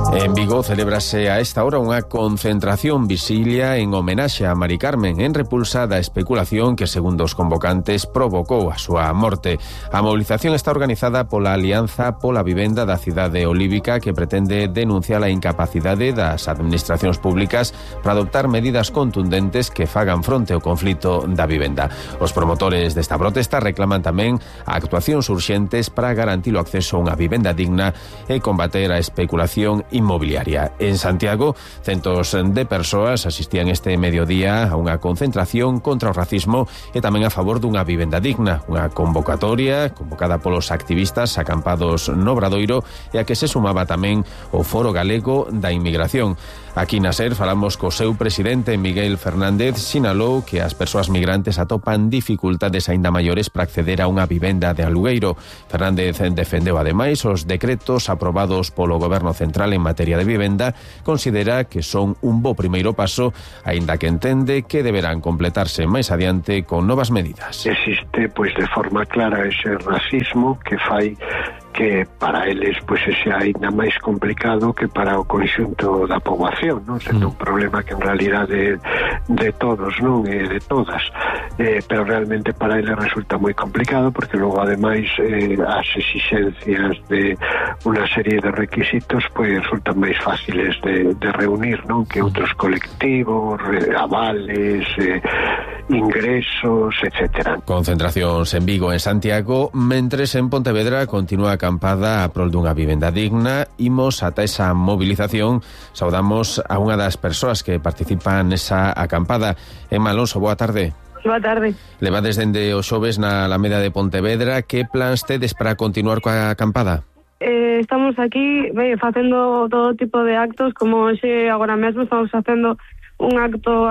En Vigo celébrase a esta hora unha concentración visilia en homenaxe a Mari Carmen en repulsa da especulación que, segundo os convocantes, provocou a súa morte. A movilización está organizada pola Alianza pola Vivenda da cidade olívica, que pretende denunciar a incapacidade das administracións públicas para adoptar medidas contundentes que fagan fronte ao conflito da vivenda. Os promotores desta protesta reclaman tamén actuacións urxentes para garantir o acceso a unha vivenda digna e combater a especulación inmobiliaria. En Santiago, centos de persoas asistían este mediodía a unha concentración contra o racismo e tamén a favor dunha vivenda digna, unha convocatoria convocada polos activistas acampados no Obradoiro e a que se sumaba tamén o Foro Galego da Inmigración. Aquí na SER falamos co seu presidente, Miguel Fernández, sinalou que as persoas migrantes atopan dificultades aínda maiores para acceder a unha vivenda de alugueiro. Fernández defendeu ademais os decretos aprobados polo Goberno Central en materia de vivenda, considera que son un bo primeiro paso, aínda que entende que deberán completarse máis adiante con novas medidas. Existe, pois, de forma clara ese racismo que fai que para eles pois sea ainda máis complicado que para o conxunto da poboación, non? Sendo un problema que en realidade de todos, non? E de todas, pero realmente para eles resulta moi complicado porque logo ademais as exixencias de unha serie de requisitos pois resultan máis fáciles de reunir, non? Que outros colectivos, avales, ingresos, etcétera. Concentracións en Vigo e en Santiago, mentres en Pontevedra continúa a acampada a prol dunha vivenda digna. Imos ata esa movilización, saudamos a unha das persoas que participan nesa acampada. Emma Alonso, boa tarde. Boa tarde. Levades dende o xoves na Alameda de Pontevedra. Que plans tedes para continuar coa acampada? Estamos aquí facendo todo tipo de actos, como hoxe agora mesmo estamos facendo un acto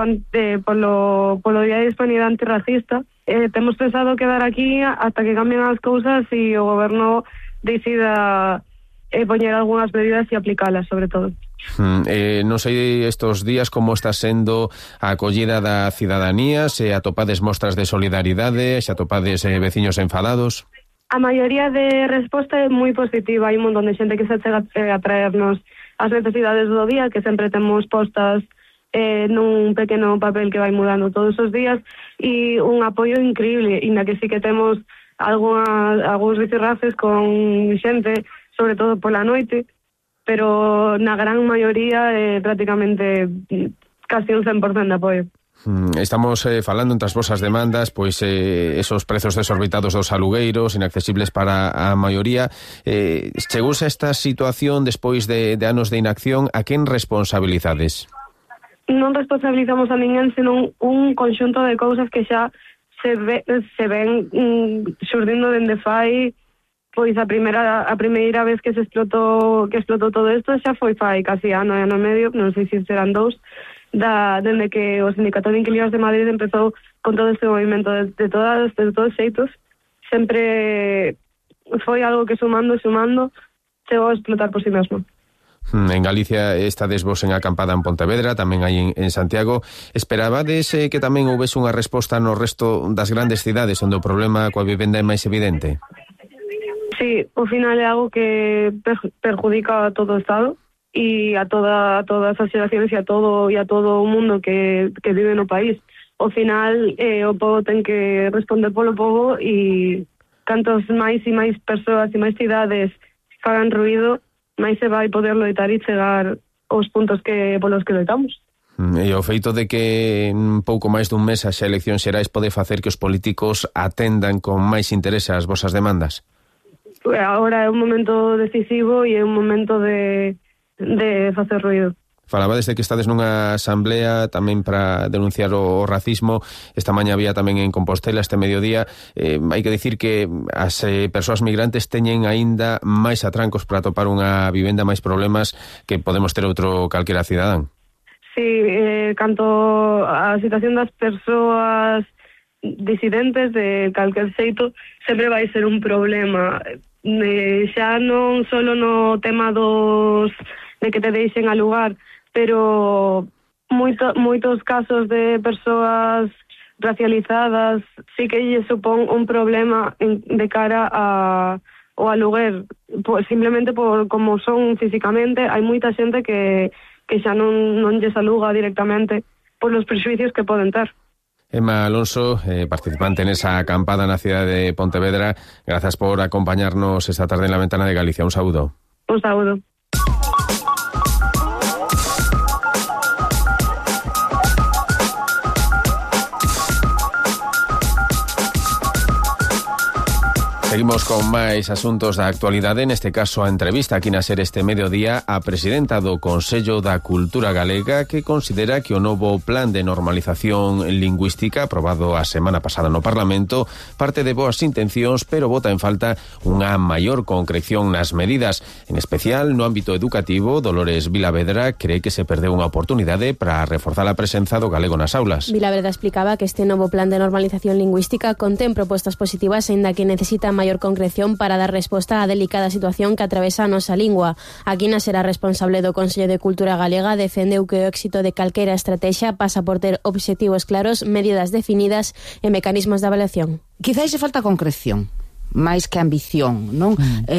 polo Día de Hispanidade Antirracista. Temos pensado quedar aquí hasta que cambien as cousas e o goberno decida poñer algunhas medidas e aplicalas, sobre todo. Non sei estos días como está sendo a acollida da cidadanía, se atopades mostras de solidaridade, se atopades veciños enfadados. A maioría de resposta é moi positiva. Hai un montón de xente que se chega a traernos as necesidades do día, que sempre temos postas nun pequeno papel que vai mudando todos os días, e un apoio increíble, inda que sí que temos algúns rifirrafes con xente, sobre todo pola noite, pero na gran maioría prácticamente casi un 100% de apoio. Estamos falando entre as vosas demandas, pois esos prezos desorbitados dos alugueiros, inaccesibles para a maioría. Chegouse a esta situación despois de anos de inacción, a quen responsabilizades? Non responsabilizamos a ninguén, senón un conxunto de cousas que xa se ven xurdindo dende fai, pois a primeira vez que explotou todo isto xa foi fai casi ano e medio, non sei se serán dous, dende que o Sindicato de Inquilinos de Madrid empezou con todo este movimento de todos xeitos. Sempre foi algo que sumando chegou a explotar por si mesmo. En Galicia estades vos en acampada en Pontevedra, tamén hai en Santiago. Esperabades que tamén houvese unha resposta no resto das grandes cidades onde o problema coa vivenda é máis evidente? Sí, ao final é algo que perjudica a todo o Estado e a todas as xeracións e a todo o mundo que vive no país. Ao final o povo ten que responder polo povo, e cantos máis e máis persoas e máis cidades fagan ruído, máis se vai poder loitar e chegar aos puntos polos que loitamos. E o feito de que en pouco máis dun mes as eleccións xerais pode facer que os políticos atendan con máis interese as vosas demandas? Agora é un momento decisivo e é un momento de facer ruído. Falabades de que estades nunha asamblea tamén para denunciar o racismo. Esta maña había tamén en Compostela este mediodía. Hai que dicir que as persoas migrantes teñen aínda máis atrancos para atopar unha vivenda, máis problemas que podemos ter outro calquera cidadán. Sí, canto a situación das persoas disidentes de calquer xeito sempre vai ser un problema. Xa non só no tema de que te deixen alugar, pero moitos casos de persoas racializadas sí que lle supón un problema de cara o aluguer, pues, simplemente por como son físicamente. Hai moita xente que xa non lles aluga directamente por los prexuicios que poden ter. Emma Alonso, participante en esa acampada na cidade de Pontevedra, grazas por acompañarnos esta tarde en La Ventana de Galicia. Un saúdo. Un saúdo. Seguimos con máis asuntos da actualidade, neste caso a entrevista aquí na SER este mediodía a presidenta do Consello da Cultura Galega, que considera que o novo plan de normalización lingüística aprobado a semana pasada no Parlamento parte de boas intencións, pero bota en falta unha maior concreción nas medidas. En especial, no ámbito educativo, Dolores Vilavedra cree que se perdeu unha oportunidade para reforzar a presenza do galego nas aulas. Vilavedra explicaba que este novo plan de normalización lingüística contén propostas positivas, aínda que necesita maior concreción para dar resposta á delicada situación que atravesa a nosa lingua. Aquí na será responsable do Consello de Cultura Galega defendeu que o éxito de calquera estrategia pasa por ter obxectivos claros, medidas definidas e mecanismos de avaliación. Quizás lle falta concreción máis que ambición, non?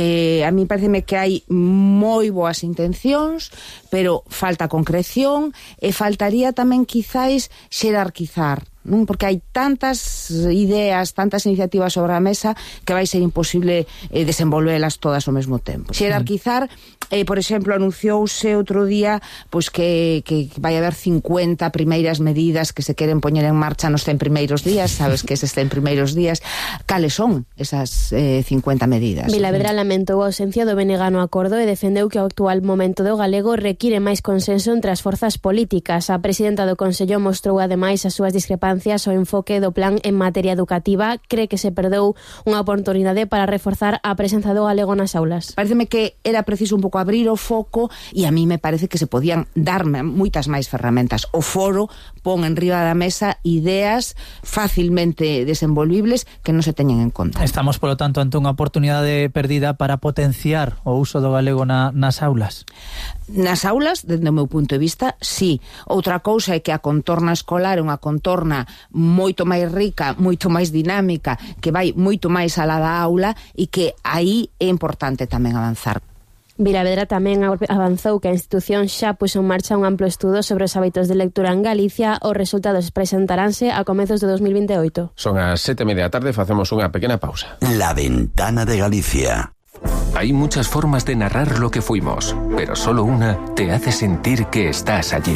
A mí pareceme que hai moi boas intencións, pero falta concreción e faltaría tamén quizás xerarquizar, non? Porque hai tantas ideas, tantas iniciativas sobre a mesa que vai ser imposible desenvolvelas todas ao mesmo tempo. Xerarquizar, por exemplo, anunciouse outro día pois que vai haber 50 primeiras medidas que se queren poñer en marcha nos 100 primeiros días, sabes que eses 100 primeiros días, cales son esas 50 medidas? Vilavedra lamentou a ausencia do benegano acordo e defendeu que o actual momento do galego require máis consenso entre as forzas políticas. A presidenta do Consello mostrou ademais as súas discrepancias ao enfoque do plan en materia educativa. Cree que se perdeu unha oportunidade para reforzar a presenza do galego nas aulas. Pareceme que era preciso un pouco abrir o foco e a mí me parece que se podían darme moitas máis ferramentas. O foro pon en riba da mesa ideas facilmente desenvolvibles que non se teñen en conta. Estamos, polo tanto, ante unha oportunidade perdida para potenciar o uso do galego nas aulas. Nas aulas, dende o meu punto de vista, sí. Outra cousa é que a contorna escolar é unha contorna moito máis rica, moito máis dinámica, que vai moito máis alá da aula e que aí é importante tamén avanzar. Vilavedra tamén avanzou que a institución xa puxo en marcha un amplo estudo sobre os hábitos de lectura en Galicia. Os resultados presentaránse a comezos de 2028. Son as 7:30 da tarde, facemos unha pequena pausa. La Ventana de Galicia. Hay muchas formas de narrar lo que fuimos, pero solo una te hace sentir que estás allí.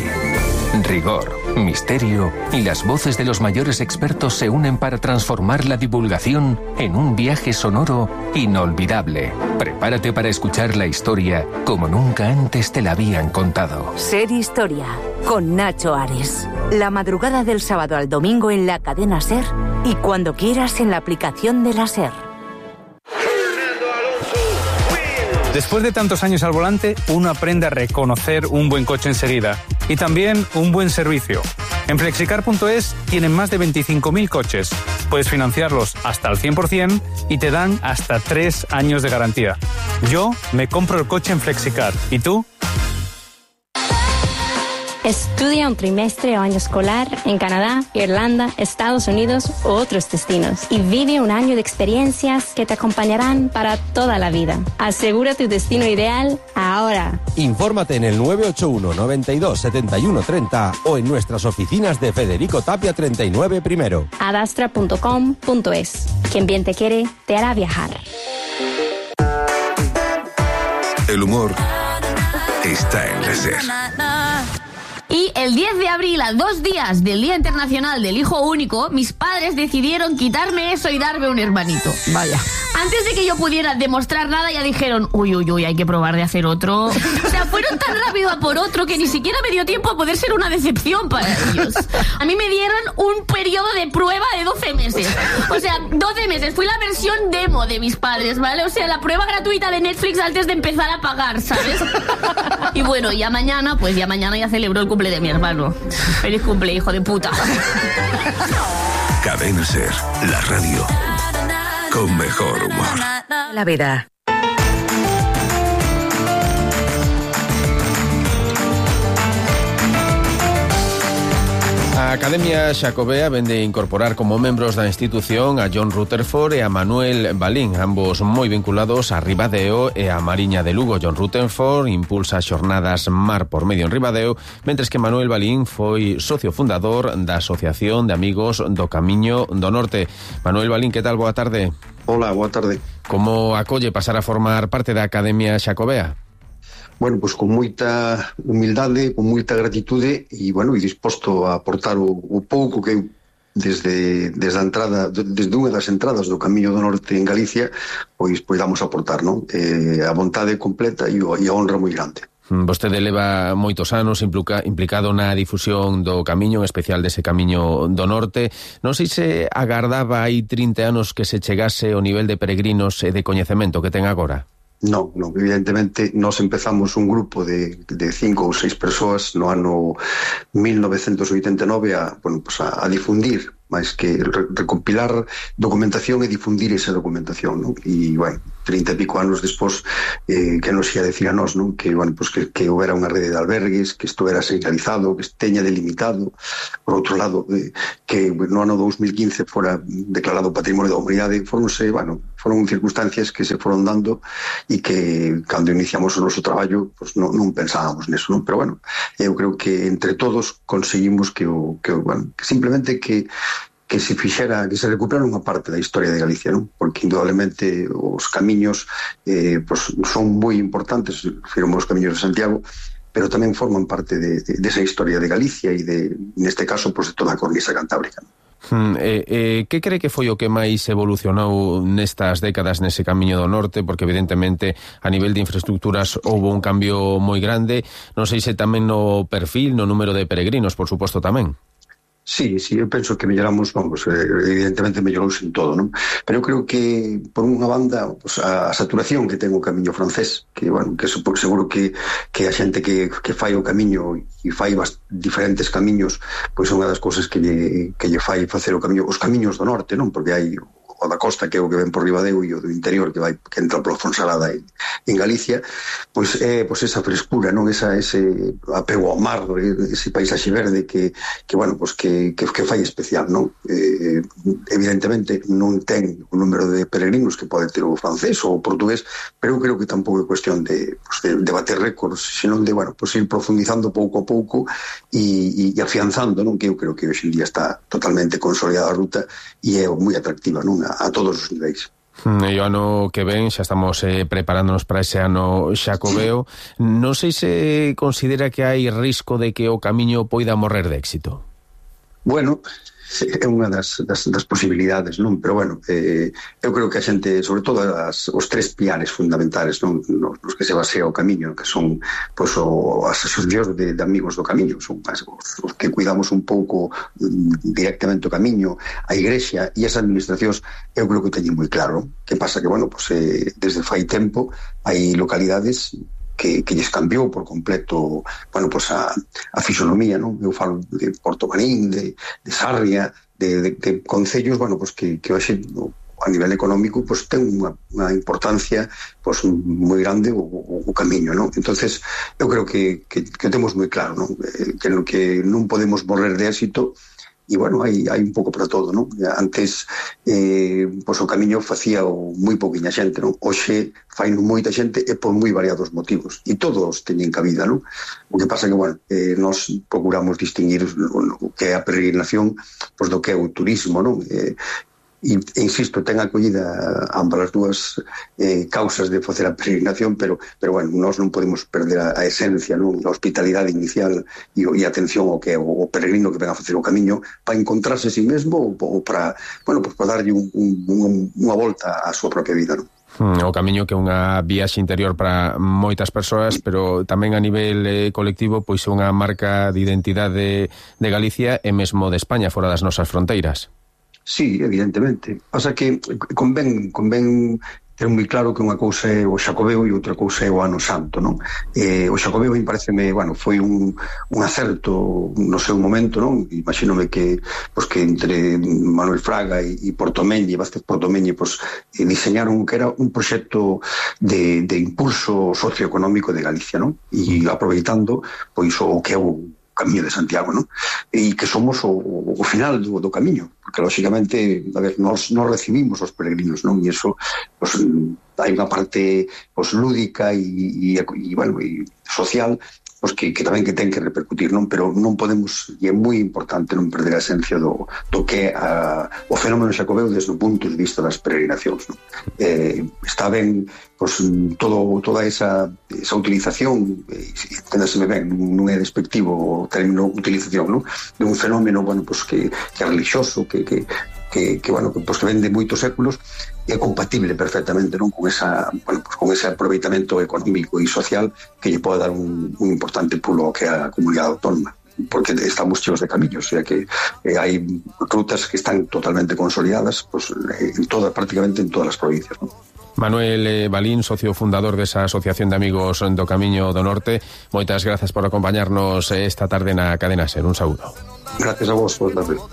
Rigor, misterio y las voces de los mayores expertos se unen para transformar la divulgación en un viaje sonoro inolvidable. Prepárate para escuchar la historia como nunca antes te la habían contado. Ser Historia, con Nacho Ares. La madrugada del sábado al domingo en la cadena SER y cuando quieras en la aplicación de la SER. Después de tantos años al volante, uno aprende a reconocer un buen coche enseguida y también un buen servicio. En Flexicar.es tienen más de 25.000 coches. Puedes financiarlos hasta al 100% y te dan hasta 3 años de garantía. Yo me compro el coche en Flexicar. ¿Y tú? Estudia un trimestre o año escolar en Canadá, Irlanda, Estados Unidos u otros destinos y vive un año de experiencias que te acompañarán para toda la vida. Asegura tu destino ideal ahora. Infórmate en el 981 92 71 30 o en nuestras oficinas de Federico Tapia 39 primero. Adastra.com.es. Quien bien te quiere, te hará viajar. El humor está en la SER. Y el 10 de abril, a 2 días del Día Internacional del Hijo Único, mis padres decidieron quitarme eso y darme un hermanito. Vaya. Antes de que yo pudiera demostrar nada, ya dijeron, uy, hay que probar de hacer otro. O sea, fueron tan rápido a por otro que ni siquiera me dio tiempo a poder ser una decepción para ellos. A mí me dieron un periodo de prueba de 12 meses. O sea, 12 meses. Fui la versión demo de mis padres, ¿vale? O sea, la prueba gratuita de Netflix antes de empezar a pagar, ¿sabes? Y bueno, ya mañana ya celebro el cumple de mi hermano. Feliz cumple, hijo de puta. Cadena SER, la radio con mejor humor. La vida. A Academia Xacobea vende incorporar como membros da institución a John Rutherford e a Manuel Balín, ambos moi vinculados a Ribadeo e a Mariña de Lugo. John Rutherford impulsa xornadas Mar por Medio en Ribadeo, mentres que Manuel Balín foi socio fundador da Asociación de Amigos do Camiño do Norte. Manuel Balín, que tal? Boa tarde. Hola, boa tarde. Como acolle pasar a formar parte da Academia Xacobea? Bueno, pois con moita humildade, con moita gratitude e, bueno, e disposto a aportar o pouco que desde a entrada, desde unha das entradas do Camiño do Norte en Galicia, pois podamos aportar, non? A vontade completa e a honra moi grande. Vostede leva moitos anos implicado na difusión do Camiño, en especial dese Camiño do Norte. Non sei se agardaba hai 30 anos que se chegase o nivel de peregrinos e de coñecemento que ten agora. Non, evidentemente nós empezamos un grupo de 5 ou 6 persoas no ano 1989 a difundir, máis que recompilar documentación e difundir esa documentación, non? E, bueno, 30 e pico anos despois que nos ia decir a nós, non? Que, bueno, pues que houbera unha rede de albergues, que isto era señalizado, que teña delimitado, por outro lado, que no ano 2015 fora declarado Patrimonio da Humanidade. Foron circunstancias que se foron dando e que, cando iniciamos o noso traballo, pues non pensábamos neso, non? Pero, bueno, eu creo que entre todos conseguimos que simplemente que se fixera, que se recuperara unha parte da historia de Galicia, non? Porque indudablemente os camiños son moi importantes, firmo os camiños de Santiago, pero tamén forman parte desa historia de Galicia e neste caso, de toda a cornisa cantábrica. Que cree que foi o que máis evolucionou nestas décadas nese Camiño do Norte? Porque evidentemente a nivel de infraestructuras houve un cambio moi grande. Non sei se tamén no perfil, no número de peregrinos, por suposto, tamén. Sí, eu penso que melloramos, evidentemente mellorouse en todo, non? Pero eu creo que, por unha banda, a saturación que ten o Camiño francés, que, bueno, que seguro que a xente que fai o Camiño e fai diferentes camiños, pois son unha das cousas que lle fai facer o Camiño, os camiños do norte, non? Porque hai o da costa, que é o que ven por Ribadeo, e o do interior, que entra por Fonsalada en Galicia, pois esa frescura, non? Ese apego ao mar, ese paisaxe verde que fai especial, non? Evidentemente non ten o número de peregrinos que pode ter o francés ou o portugués, pero eu creo que tampouco é cuestión de bater récords, senón de, ir profundizando pouco a pouco e afianzando, non? Que eu creo que hoxe en día está totalmente consolidada a ruta e é moi atractiva, non? A todos os niveis. E o ano que ven xa estamos preparándonos para ese ano xacobeo. Non sei se considera que hai risco de que o Camiño poida morrer de éxito. Bueno, é unha das posibilidades, non? Pero, bueno, eu creo que a xente, sobre todo os 3 piares fundamentales, non? Nos que se basea o Camiño, que son as asociacións de amigos do Camiño, son os que cuidamos un pouco directamente o Camiño, a Igrexa e as administracións, eu creo que teñen moi claro. Que pasa que, bueno, desde fai tempo hai localidades que lles cambiou por completo, a fisonomía, non? Eu falo de Porto Marín, de Sarria, de concellos, que hoxe a nivel económico ten unha importancia moi grande o Camiño, non? Entonces, eu creo que temos moi claro, non? Que non podemos morrer de éxito. E, bueno, hai un pouco para todo, non? Antes, o Camiño facía moi pouquiña xente, non? Hoxe fai moita xente e por moi variados motivos. E todos teñen cabida, non? O que pasa que, bueno, nós procuramos distinguir o que é a peregrinación do que é o turismo, non? E, insisto, ten acollida ambas as dúas causas de facer a peregrinación, pero bueno, nós non podemos perder a esencia, non? A hospitalidade inicial e a atención ao que é o peregrino que ven a facer o Camiño para encontrarse a si mesmo ou para darlle unha volta á súa propia vida, non? O Camiño, que é unha viaxe interior para moitas persoas, pero tamén a nivel colectivo, pois é unha marca de identidade de Galicia e mesmo de España, fora das nosas fronteiras. Sí, evidentemente. Pasa que convén ter moi claro que unha cousa é o Xacobeo e outra cousa é o Ano Santo, non? O Xacobeo, pareceme, foi un acerto no seu momento, non? Imagínome que entre Manuel Fraga e Portomeñe, Vázquez Portomeñe, diseñaron que era un proxecto de impulso socioeconómico de Galicia, non? E aproveitando, o que é o Camiño de Santiago, non? E que somos o final do camiño, porque lógicamente, a ver, nos recibimos os peregrinos, non? E iso, pues, hai unha parte pues, lúdica e bueno, e social, pues, que tamén que ten que repercutir, non? Pero non podemos, e é moi importante non perder a esencia do que o fenómeno xacobeo desde o punto de vista das peregrinacións, non? Está ben pues, toda esa utilización, entendaseme ben, non é despectivo o término utilización, non? De un fenómeno, bueno, pues, que é religioso, que bueno, pues, que ven de moitos séculos, é compatible perfectamente, non, con ese aproveitamento económico e social que lle pode dar un importante pulo que é a comunidade autónoma, porque estamos cheos de camiños, o sea que hai rutas que están totalmente consolidadas, pues, prácticamente en todas as provincias, non? Manuel Balín, socio fundador desa Asociación de Amigos do Camiño do Norte, moitas grazas por acompañarnos esta tarde na Cadena SER. Un saúdo. Gracias a vos, boa tarde.